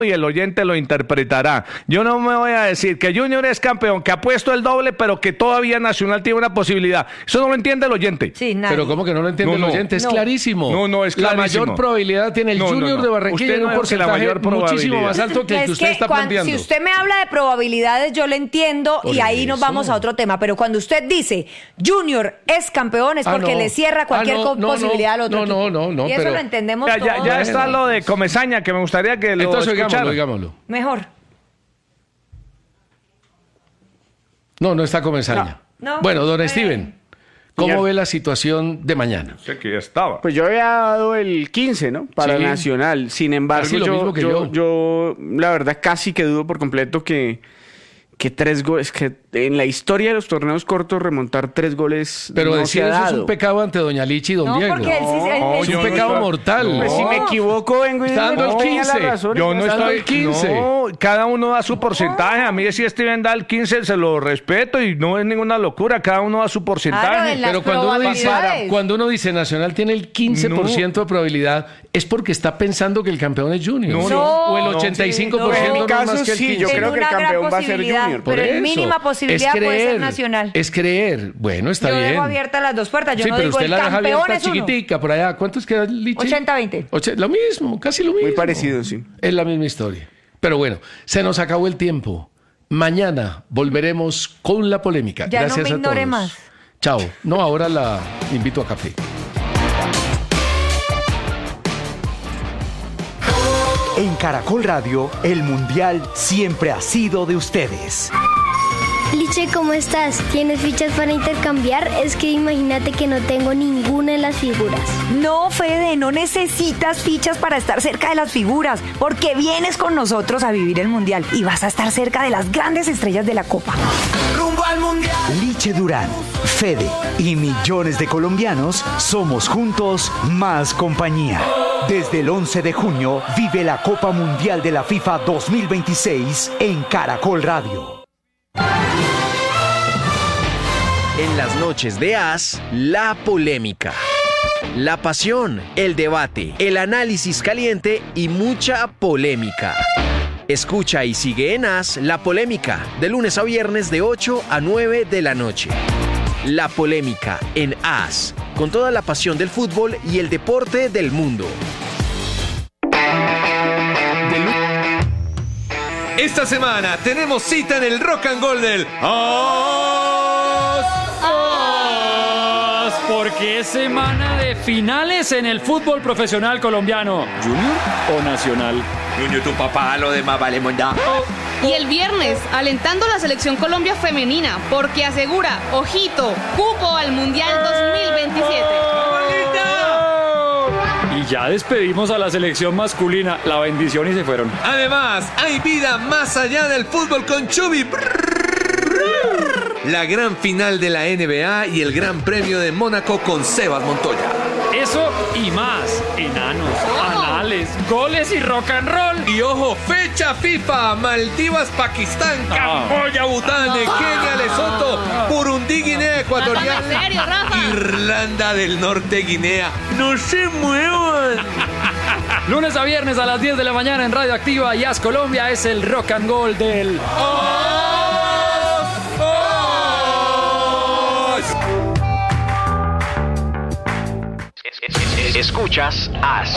y el oyente lo interpretará. Yo no me voy a decir que Junior es campeón, que ha puesto el doble, pero que todavía Nacional tiene una posibilidad. Eso no lo entiende el oyente. Sí, nadie. Pero ¿cómo que no lo entiende el oyente? Es clarísimo. No, es clarísimo. La mayor probabilidad tiene el Junior de Barranquilla en un porcentaje muchísimo más alto que el que usted está planteando. Si usted me habla de probabilidades, yo lo entiendo y ahí nos vamos a otro tema. Pero cuando usted dice Junior es campeón, es porque le cierra cualquier posibilidad al otro equipo. No. Y eso lo entendemos todos. Ya está lo de Comesaña, que me gustaría que lo escuchara. Digámoslo. Mejor. No está Comesaña. No. Bueno, don Steven, ¿cómo ve la situación de mañana? Sé que ya estaba. Pues yo había dado el 15, ¿no? Para Sí. Nacional. Sin embargo, Casi lo mismo que yo la verdad casi que dudo por completo que 3 goles, que en la historia de los torneos cortos remontar 3 goles Pero no decir se ha eso es dado. un pecado ante doña Lichi y don Diego. Porque Es un pecado mortal. Pues si me equivoco vengo y Está dando el tenía la 15. razón. Yo no Está dando estoy el 15. No, cada uno da su porcentaje. A mí si Steven da el 15 se lo respeto y no es ninguna locura. Cada uno da su porcentaje. Claro, en Pero probabilidades. cuando uno dice Nacional tiene el 15% de probabilidad, es porque está pensando que el campeón es Junior. No, o el 85% No, en mi no es caso más que el sí, 15%. yo creo que el una gran campeón va a ser posibilidad, Junior. Por pero en eso. mínima posibilidad puede ser Nacional. Es creer. Bueno, está Yo bien. dejo abiertas las dos puertas. Yo Sí, no pero digo usted el la deja campeón abierta es uno. chiquitica por allá. ¿Cuántos queda, Lichi? 80-20. Lo mismo, casi lo mismo. Muy parecido, sí. Es la misma historia. Pero bueno, se nos acabó el tiempo. Mañana volveremos con la polémica. Ya no Gracias me a ignore todos. más. Chao. No, ahora la invito a café. En Caracol Radio, el Mundial siempre ha sido de ustedes. Liche, ¿cómo estás? ¿Tienes fichas para intercambiar? Es que imagínate que no tengo ninguna en las figuras. No, Fede, no necesitas fichas para estar cerca de las figuras, porque vienes con nosotros a vivir el Mundial y vas a estar cerca de las grandes estrellas de la Copa. Rumbo al Mundial. Liche Durán, Fede y millones de colombianos somos juntos más compañía. Desde el 11 de junio vive la Copa Mundial de la FIFA 2026 en Caracol Radio. En las noches de AS, la polémica. La pasión, el debate, el análisis caliente y mucha polémica. Escucha y sigue en AS La Polémica, de lunes a viernes de 8 a 9 de la noche. La Polémica en AS, con toda la pasión del fútbol y el deporte del mundo. Esta semana tenemos cita en el Rock and Roll del AS. Porque es semana de finales en el fútbol profesional colombiano. ¿Junior o Nacional? Junior, tu papá, lo demás vale mondá. Y el viernes, alentando a la selección Colombia femenina, porque asegura, ojito, cupo al Mundial 2027. Y ya despedimos a la selección masculina. La bendición y se fueron. Además, hay vida más allá del fútbol con Chubi. La gran final de la NBA y el Gran Premio de Mónaco con Sebas Montoya. Eso y más. Enanos, anales, goles y rock and roll. Y ojo, fecha FIFA. Maldivas, Pakistán, Camboya, Bután, Kenia, Lesoto, Burundi, Guinea Ecuatorial, ¿En serio, Rafa? Irlanda del Norte, Guinea. ¡No se muevan! Lunes a viernes a las 10 de la mañana en Radio Activa y AS Colombia es el rock and roll del... Escuchas AS.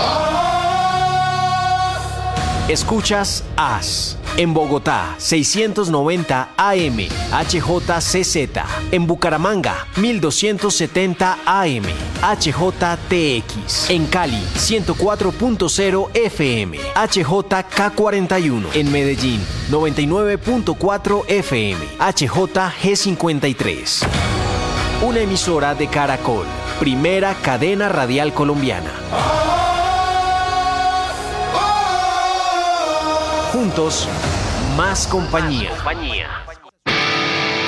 Escuchas AS. En Bogotá, 690 AM, HJCZ. En Bucaramanga, 1270 AM, HJTX. En Cali, 104.0 FM, HJK41. En Medellín, 99.4 FM, HJG53. Una emisora de Caracol, primera cadena radial colombiana. Juntos, más compañía.